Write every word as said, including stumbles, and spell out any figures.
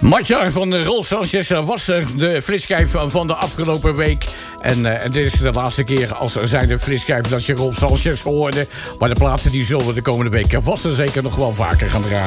Matja van Rolf Sanchez was de fliskijf van de afgelopen week. En, uh, en dit is de laatste keer als zijn de fliskijf dat je Rolf Sanchez hoorde. Maar de platen die zullen de komende weken vast en zeker nog wel vaker gaan draaien.